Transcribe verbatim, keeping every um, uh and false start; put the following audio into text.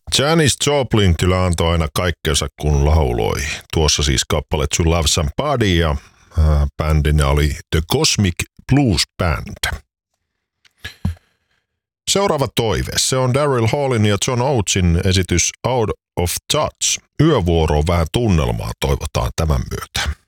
Janis Joplin kyllä antoi aina kaikkensa kun lauloi. Tuossa siis kappale To Love Somebody ja äh, bändinä oli The Cosmic Blues Band. Seuraava toive. Se on Daryl Hallin ja John Oatesin esitys Out of Touch. Yövuoroon vähän tunnelmaa toivotaan tämän myötä.